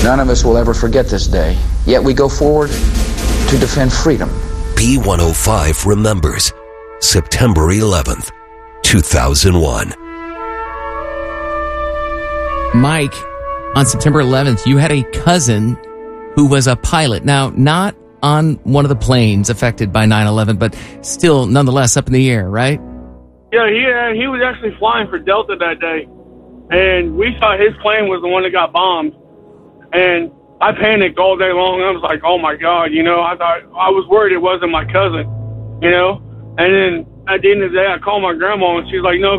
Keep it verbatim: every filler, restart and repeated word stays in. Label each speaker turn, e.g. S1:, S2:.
S1: None of us will ever forget this day, yet we go forward to defend freedom.
S2: B one oh five remembers September eleventh, two thousand one.
S3: Mike, on September eleventh, you had a cousin who was a pilot. Now, not on one of the planes affected by nine eleven, but still, nonetheless, up in the air, right?
S4: Yeah, he, uh, he was actually flying for Delta that day, and we thought his plane was the one that got bombed. And I panicked all day long. I was like, oh, my God, you know, I thought I was worried it wasn't my cousin, you know. And then at the end of the day, I called my grandma, and she's like, no,